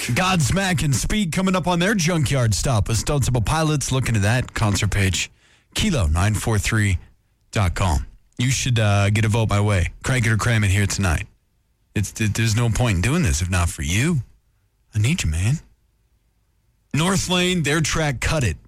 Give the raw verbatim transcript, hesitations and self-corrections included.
Godsmack and Speed coming up on their junkyard stop with Stone Temple Pilots. Look into that concert page, kilo nine four three dot com. You should uh, get a vote my way. Crank it or cram it here tonight. It's it, There's no point in doing this if not for you. I need you, man. North Lane, their track Cut It